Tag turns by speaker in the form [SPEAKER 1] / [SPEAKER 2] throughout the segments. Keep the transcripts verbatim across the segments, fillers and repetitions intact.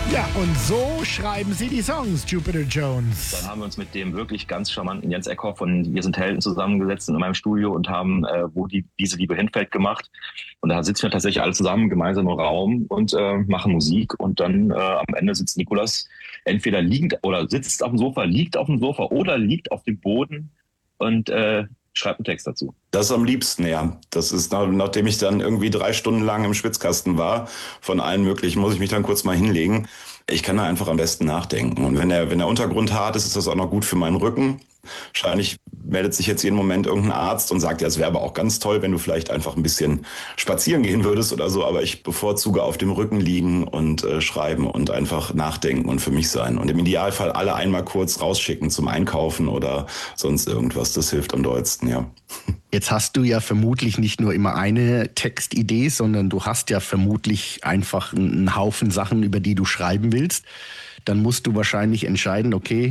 [SPEAKER 1] Ja, und so schreiben Sie die Songs, Jupiter Jones.
[SPEAKER 2] Dann haben wir uns mit dem wirklich ganz charmanten Jens Eckhoff von Wir sind Helden zusammengesetzt in meinem Studio und haben äh, Wo die, diese Liebe hinfällt gemacht. Und da sitzen wir tatsächlich alle zusammen gemeinsam im Raum und äh, machen Musik. Und dann äh, am Ende sitzt Nikolas entweder liegend oder sitzt auf dem Sofa, liegt auf dem Sofa oder liegt auf dem Boden und äh, schreibt einen Text dazu.
[SPEAKER 3] Das am liebsten, ja. Das ist, nachdem ich dann irgendwie drei Stunden lang im Schwitzkasten war, von allen möglichen, muss ich mich dann kurz mal hinlegen. Ich kann da einfach am besten nachdenken. Und wenn der, wenn der Untergrund hart ist, ist das auch noch gut für meinen Rücken. Wahrscheinlich meldet sich jetzt jeden Moment irgendein Arzt und sagt, ja, es wäre aber auch ganz toll, wenn du vielleicht einfach ein bisschen spazieren gehen würdest oder so. Aber ich bevorzuge auf dem Rücken liegen und äh, schreiben und einfach nachdenken und für mich sein. Und im Idealfall alle einmal kurz rausschicken zum Einkaufen oder sonst irgendwas. Das hilft am dollsten, ja.
[SPEAKER 1] Jetzt hast du ja vermutlich nicht nur immer eine Textidee, sondern du hast ja vermutlich einfach einen Haufen Sachen, über die du schreiben willst. Dann musst du wahrscheinlich entscheiden, okay,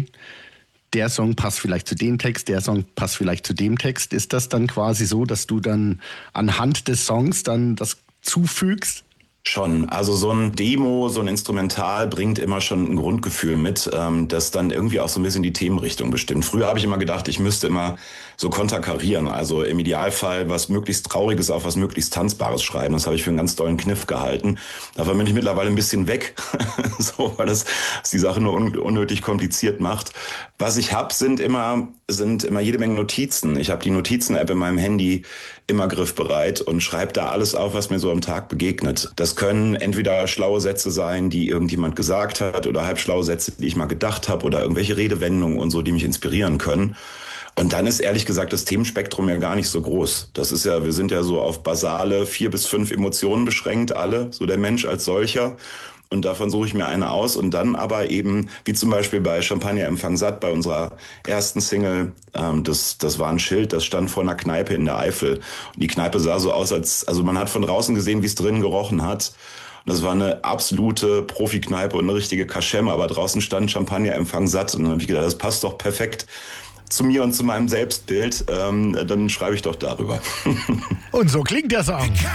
[SPEAKER 1] der Song passt vielleicht zu dem Text, der Song passt vielleicht zu dem Text. Ist das dann quasi so, dass du dann anhand des Songs dann das zufügst?
[SPEAKER 3] Schon. Also so ein Demo, so ein Instrumental bringt immer schon ein Grundgefühl mit, ähm, das dann irgendwie auch so ein bisschen die Themenrichtung bestimmt. Früher habe ich immer gedacht, ich müsste immer so konterkarieren. Also im Idealfall was möglichst Trauriges auf was möglichst Tanzbares schreiben. Das habe ich für einen ganz tollen Kniff gehalten. Davon bin ich mittlerweile ein bisschen weg, so, weil das die Sache nur un- unnötig kompliziert macht. Was ich habe, sind immer, sind immer jede Menge Notizen. Ich habe die Notizen-App in meinem Handy immer griffbereit und schreibe da alles auf, was mir so am Tag begegnet. Das können entweder schlaue Sätze sein, die irgendjemand gesagt hat, oder halbschlaue Sätze, die ich mal gedacht habe, oder irgendwelche Redewendungen und so, die mich inspirieren können. Und dann ist ehrlich gesagt das Themenspektrum ja gar nicht so groß. Das ist ja, wir sind ja so auf basale vier bis fünf Emotionen beschränkt, alle, so der Mensch als solcher. Und davon suche ich mir eine aus und dann aber eben, wie zum Beispiel bei Champagner Empfang satt, bei unserer ersten Single, ähm, das, das war ein Schild, das stand vor einer Kneipe in der Eifel. Und die Kneipe sah so aus, als, also man hat von draußen gesehen, wie es drinnen gerochen hat. Und das war eine absolute Profikneipe und eine richtige Kaschemme, aber draußen stand Champagner Empfang satt. Und dann habe ich gedacht, das passt doch perfekt zu mir und zu meinem Selbstbild. Ähm, dann schreibe ich doch darüber.
[SPEAKER 1] Und so klingt der Song.